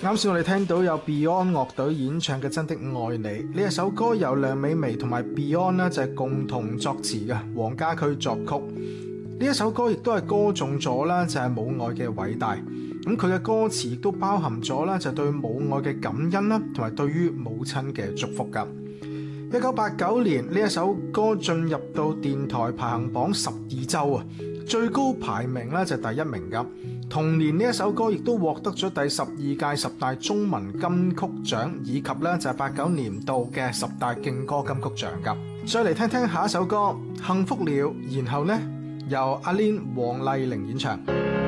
啱先我哋聽到有 Beyond 樂隊演唱嘅《真的愛你》呢一首歌，由梁美薇同埋 Beyond 呢就係共同作詞嘅，黃家駒作曲。呢一首歌亦都係歌頌咗啦，就係母愛嘅偉大。咁佢嘅歌詞亦都包含咗啦，就對母愛嘅感恩啦，同埋對於母親嘅祝福噶。1989年呢一首歌進入到電台排行榜12周啊，最高排名咧就第1名噶。同年呢一首歌亦都獲得咗第12屆10大中文金曲獎，以及咧就係89年度嘅10大勁歌金曲獎噶。再嚟聽聽下一首歌《幸福了》，然後呢由阿 Lin 黃麗玲演唱。